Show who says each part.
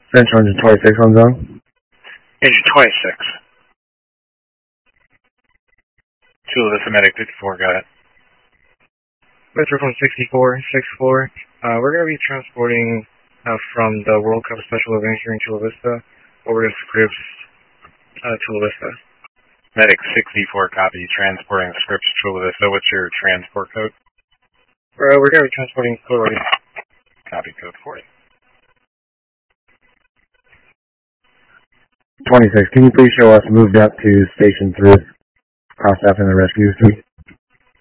Speaker 1: Central Engine 26 on zone.
Speaker 2: Engine 26. Chula Vista Medic 54, got it.
Speaker 3: Metrocom 64, 64. We're going to be transporting from the World Cup Special Event here in Chula Vista over to Scripps, Chula Vista.
Speaker 2: Medic 64, copy. Transporting Scripps, Chula Vista. What's your transport code?
Speaker 3: We're going to be transporting code 40.
Speaker 2: Copy, code 40.
Speaker 1: 26, can you please show us moved up to Station 3, cross after the rescue, please?